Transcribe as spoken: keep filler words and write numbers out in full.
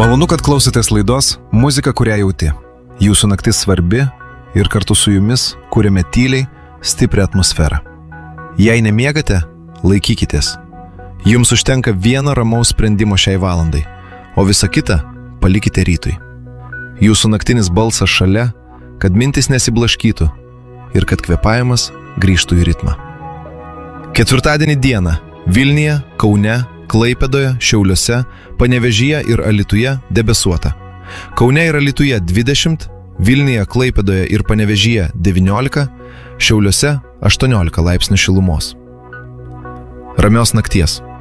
Malonu, kad klausotės laidos Muzika, kurią jauti. Jūsų naktis svarbi ir kartu su jumis kuriame tyliai stiprią atmosferą. Jei nemiegate, laikykitės. Jums užtenka vieno ramaus sprendimo šiai valandai, o visą kitą palikite rytui. Jūsų naktinis balsas šalia, kad mintis nesiblaškytų ir kad kvėpavimas grįžtų į ritmą. Ketvirtadienį dieną Vilniuje, Kaune, Klaipėdoje, Šiauliuose, Panevėžyje ir Alytuje debesuota. Kaune ir Alytuje dvidešimt, Vilniuje, Klaipėdoje ir Panevėžyje devyniolika, Šiauliuose aštuoniolika laipsnių šilumos. Ramios nakties.